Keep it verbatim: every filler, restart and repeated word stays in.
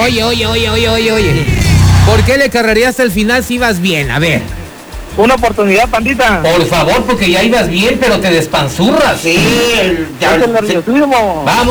Oye, oye, oye, oye, oye, oye. ¿Por qué le carrerías al final si ibas bien? A ver. Una oportunidad, pandita. Por favor, porque ya ibas bien, pero te despanzurras. Sí, ya es el nerviosismo. Vamos.